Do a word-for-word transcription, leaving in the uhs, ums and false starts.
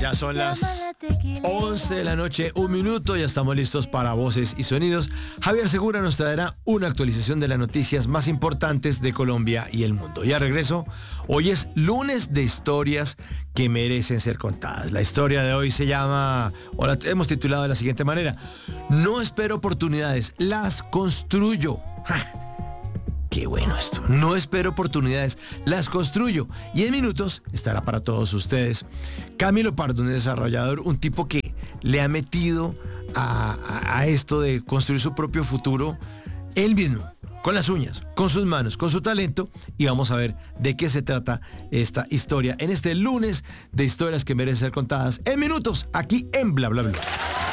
Ya son las once de la noche, un minuto, ya estamos listos para Voces y Sonidos. Javier Segura nos traerá una actualización de las noticias más importantes de Colombia y el mundo. Ya regreso, hoy es lunes de historias que merecen ser contadas. La historia de hoy se llama, o la hemos titulado de la siguiente manera: no espero oportunidades, las construyo. ¡Ja! Qué bueno esto. No espero oportunidades, las construyo. Y en minutos estará para todos ustedes Camilo Pardo, un desarrollador, un tipo que le ha metido a, a, a esto de construir su propio futuro él mismo, con las uñas, con sus manos, con su talento. Y vamos a ver de qué se trata esta historia en este lunes de historias que merecen ser contadas en minutos, aquí en Bla Bla Bla.